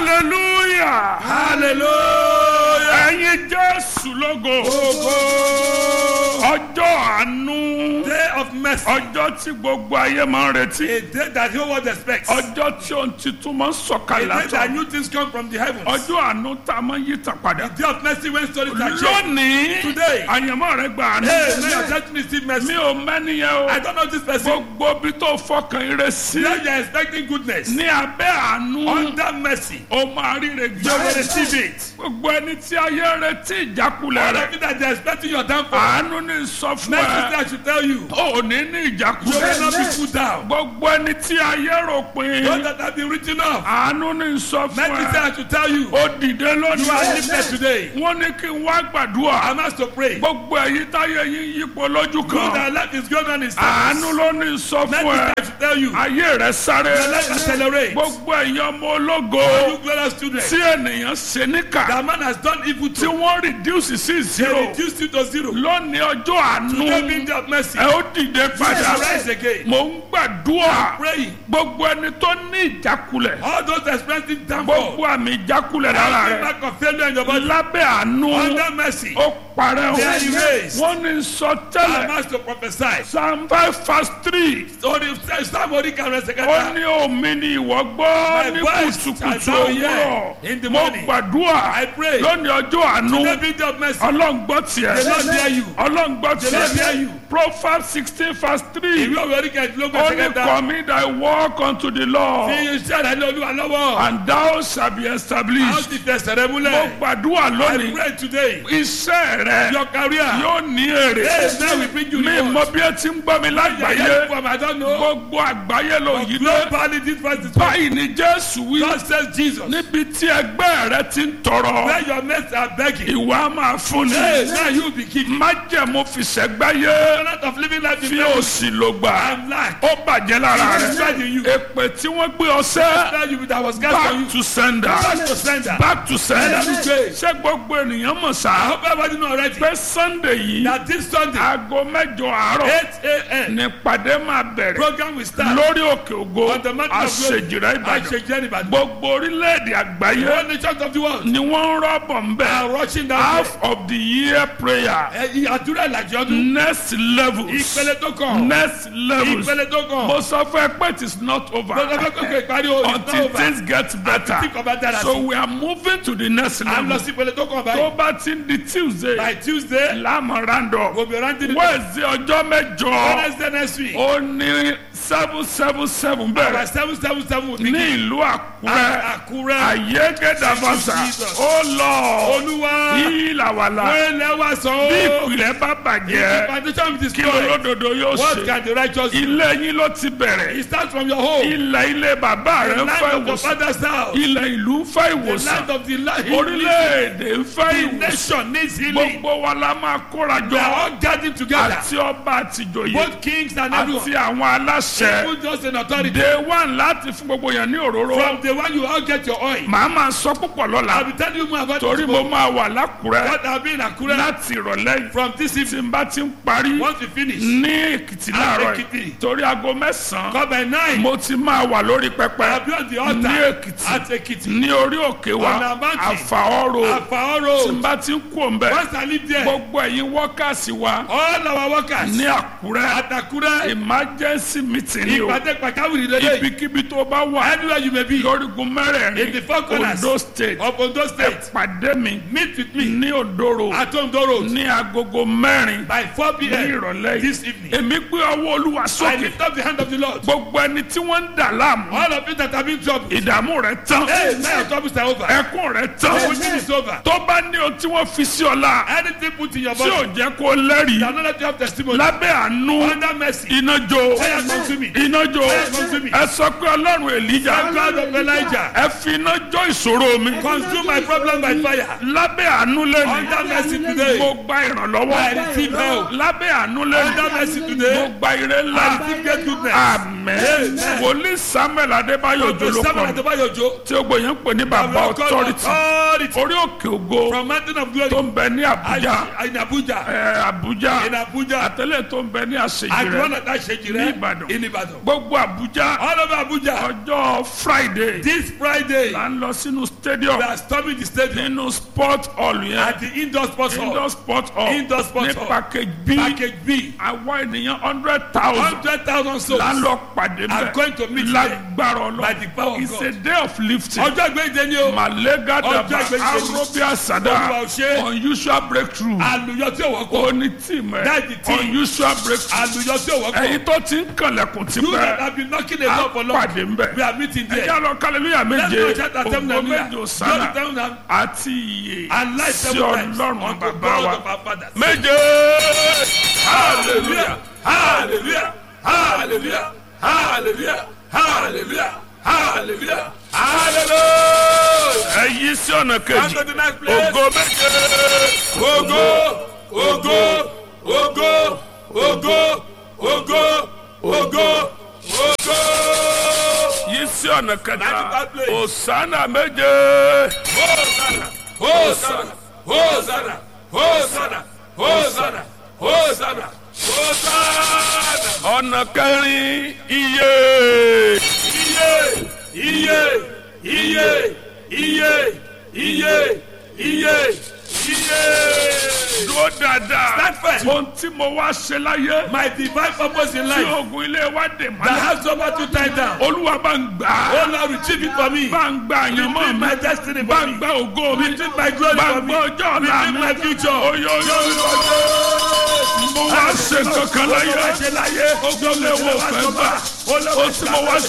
hallelujah Hallelujah. ẹ̀yin Jésù lógo ọjọ́ àánú Day of mercy. ọjọ́ tí gbogbo ayé máa ń retí A day that the whole world expects. A ọjọ́ tí ohun titun máa ń sọ̀kalẹ̀ day that látọ̀ new things come from the heavens. ọjọ́ àánú tá a máa ń yí tàn padà Day of mercy when stories are changed. lónìí Today. àyànmọ́ rẹ gbà àánú Hey, may your church receive mercy. mi ò mẹ́niyẹn I o don't know this person. gbogbo bí tó fọkàn ire sí Now you are expecting goodness. ní abẹ́ àánú Under mercy. ó máa ríre You will gbà receive it. gbogbo ẹni tí ayé retí ìjákulẹ̀ All rẹ̀ of you that they are expecting your downfall. àánú ní sọ fún Mercy ẹ that should tell you. ò ní ní You will ìjákulẹ̀ not be put down. gbogbo ẹni tí ayé rò pin Those that have been written off. àánú ní sọ fún Mercy ẹ that should tell you. ó dìde You are lónìí lifted today. wọ́n ní kí n wá gbàdúrà I'm asked to pray. gbogbo èyí táyé yín yípo lójú You kan that life is going on in àánú service. ló ní sọ Mercy fún ẹ that should tell you. ayé rẹ sáré Your life accelerates. gbogbo èèyàn ọmọ ológo You glorious children. tí ènìyàn ṣe níkà That man has done evil tí to. wọ́n reduce sí They zero reduced you to zero. lónìí ọjọ́ àánú Today being day of mercy. ẹ ó dìde padà Rise again. mò ń gbàdúrà Praying. gbogbo ẹni tó ní ìjákulẹ̀ All those experiencing downfall. gbogbo àmì ìjákulẹ̀ lára Every rẹ̀ mark of failure in your body. lábẹ́ àánú Under mercy. ó parẹ́ o They are erased. wọ́n ní sọ I'm tẹ́lẹ̀ asked to prophesy. Psalm 5:3 So the somebody can rest again. ó ní omi ni ìwọ gbọ́ ní voice shall kùtùkùtù thou hear òwúrọ̀ in the mo morning. gbàdúrà I pray. lónìí ọjọ́ àánú Today being day of mercy. ọlọ́run gbọ́ tiẹ̀ The Lord hear you. ọlọ́run gbọ́ The Lord hear tiẹ̀ you. Proverbs 16:3 Ìwé òwe orí kẹ̀ẹ́dínlógún ó ẹsẹ̀ ní kẹta. commit thy work unto the Lord Fi iṣẹ́ rẹ̀ lé Olúwa lọ́wọ́. and thou shalt be A ó established. ti fẹsẹ̀ rẹ mo múlẹ̀. gbàdúrà I lónìí pray today. iṣẹ́ rẹ Your career. yóò ní èrè Yes, now we bring you mi reward. mọ bí ẹ ti ń gbọ́ mi lágbàáyé I don't know. gbogbo àgbáyé ló yí dé Globally, this verse is báyìí ni Jésù wí God says Jesus. níbi tí ẹgbẹ́ rẹ ti ń tọrọ Where your mates are begging. ìwà máa fún Hey, ni now you will be given. májẹ̀mú fìṣẹ́gbáyé The lot of living life fi in òsì ló gbà and lack. ó bàjẹ́ lára It is rẹ bad in you. èpè tí wọ́n gbé ọsẹ́ Now you that was cast on you. back to sender Back to sender. back to sender Let me pray. ṣé gbogbo ènìyàn mọ̀ I sá hope everybody know already pé Sunday yìí that this Sunday, aago 8 àárọ̀ 8 a.m., ní pàdé máa bẹ̀rẹ̀ program will start lórí òkè ògo on the mountain of glory. àṣejìrẹ́ Ìbàdàn Àṣejìrẹ́ Ìbàdàn. gbogbo orílẹ̀-èdè àgbáyé All nations of the world ni wọ́n ń rọ́bọ̀ ń bẹ̀ are rushing down half of the year prayer there. Àdúrà ìlàjì ọdún. next levels Ìpele tó kàn. next levels Ìpele tó kàn. mo sọ fún ẹ pé it is not over Gbogbo ẹgbẹ́ kòkè ìparí o. until things get better Àti tí kò bá dára so sí. we are moving to the next À ń lọ level sí ìpele tó kàn tó báyìí. bá ti ń di Tuesday By Tuesday, láàmú random we'll be rounding it up. Wednesday ọjọ́ mẹ́jọ Wednesday next week. ó ní 777 Our bẹ̀rẹ̀ 777 will ní begin. ìlú Àkúrẹ́ Àkúrẹ́. ayégédàbàṣà Jesus. ó lọ Olúwa. ìlàwàlà Wẹ́lẹ̀ wá sọ ó. bí ìpìlẹ̀ bá bàjẹ́ Foundation is kí destroyed. olódodo yóò What ṣe can the righteous do? ilé yín ló ti bẹ̀rẹ̀ It starts from your home. ilé bàbá rẹ̀ The ń land fẹ́ of your ìwòsàn father's house. ilẹ̀ ìlú ń fẹ́ The ìwòsàn land of the land. orílẹ̀-èdè ń fẹ́ The ìwòsàn nation needs healing. gbogbo wa la máa kóra We are jọ all gathered together. àti ọba àtìjòyè Both kings and àti everyone. àwọn aláṣẹ Even just an authority. day one láti fún gbogbo yẹn ní òróró From the one you all get your oil. màá máa sọ púpọ̀ I'll lọ́la be telling you more about torí it mo tomorrow. máa wà lákùrẹ́ What have been Akure láti ìrọ̀lẹ́ yìí from this tí evening. n bá ti ń parí Once we finish, ní Èkìtì láàárọ̀ Èkìtì. yìí torí aago 9 come by 9. mo ti máa wà lórí pẹpẹ I'll be on the ní altar Èkìtì at Ekiti. ní orí òkè wa On our mountain. àfàọ́rò Àfàọ́rò. tí n bá ti ń kú òǹbẹ Once I leave there, gbogbo ẹ̀yin wọ́kàsí wa all our workers ní Àkúrẹ́ at Akure, emergency meeting ni o ìpàdé pàjáwìrì lélẹ̀. ibikíbi tó bá wà Anywhere you may be, lórígun in mẹ́rẹ̀ẹ̀rin the four corners Ondo state of Ondo ẹ State, pàdé mi meet with me ní Òndòrò at Ondo Road ní agogo 4 by 4 ní p.m. ìrọ̀lẹ́ this yìí evening. èmi gbé ọwọ́ Olúwa I sókè lift up the hand of the Lord. gbogbo ẹni tí wọ́n ń dà láàmú All of you that have been troubled, ìdààmú rẹ̀ tán hey, now your troubles are over. ẹkún rẹ̀ tán Everything is over. tó bá ní ohun tí wọ́n fi sí ọlá Anything put in your tí ò body jẹ́ kó lẹ́rìí that not let you have testimony, lábẹ́ àánú under mercy, iná jó fire consume me. iná jó Fire consume me. ẹ sọ pé Ọlọ́run Èlíjà The God of Elijah, ẹ fi iná jó ìṣòro mi consume my problem by fire. lábẹ́ àánú lẹ́nu Under mercy today, mo gba ìrànlọ́wọ́ I receive help. lábẹ́ àánú lẹ́nu Under mercy mo today, gba ire ńlá I receive great goodness. àmín wòlíì Samuel Adébáyọ̀ The Òjó ló Samuel kọ́ Adebayo Ojo, tí ó gbòyàn pè ní bàbá authority authority orí òkè ògo from Mountain of Glory tó ń bẹ ní Àbújá in Abuja, Àbújá in Abuja, àtẹlẹ tó ń bẹ ní àṣejì and rẹ one of that Shejire ní Ìbàdàn in Ibadan. gbogbo Abuja All over Abuja. ọjọ́ Friday This Friday, là ń lọ sínú stadium we are storming the stadium nínú sport hall yẹn at the indoor sports hall. indoor sport hall Indoor sports ní hall. package B Package B. àwa ènìyàn 100,000 100,000 souls là ń lọ pàdé are going to meet today lágbára by the power of Ọlọ́run it's God. a day of lifting. Ọjọ́ ìgbéde ni o. Malega daba Ọjọ́ ìgbéde ni. arobia sada Olúwa ò ṣe. unusual breakthrough Àlùyọ tí ò wọ́pọ̀. oni team That's the team. unusual breakthrough Àlùyọ tí ò wọ́pọ̀. ẹ̀yin tó ti ń kànlẹ̀kùn ti You that pẹ́ have been knocking the door for long. pàdé ń bẹ̀ We are meeting there. ẹ̀yà lọ hallelujah Let's méje go chat at them ògo now. méje òsánà àti iye And light sí seven times Ọlọ́run unto bàbá God wa of our fathers. méje Hallelujah. Hallelujah. Hallelujah. Hallelujah. Hallelujah. Hallelujah. Hallelujah. ẹ̀yí sí ọ̀nà Come kejì to the next place. ògo méje Ògo, ògo, ògo, ògo, ògo, ògo, ògo. yí sí ọ̀nà kẹta That place. òsánà méje. Hosanna, Hosanna, Hosanna, Hosanna, Hosanna, Hosanna. ọ̀nà kẹrin iye. Iye, iye, iye, iye, iye, iye. dúró dáadáa. Stand firm. ohun tí mo wá ṣe láyé. My divine purpose in tí life ogun ilé wa dè that mọ́lẹ̀. has over to tie down. olúwa bá ń gbà á. Oh Lord, retrieve it for me. bá ń gba àyànmọ́ Retrieve mi. my destiny bá for ń me. gba ògo mi. Retrieve my glory bá for ń me. gba ọjọ́ ọ̀la Retrieve mi. my future. oyoyo mo wá ṣe kankan láyé. ogun ilé wo fẹ́ gbà. ó tí mo wá ṣe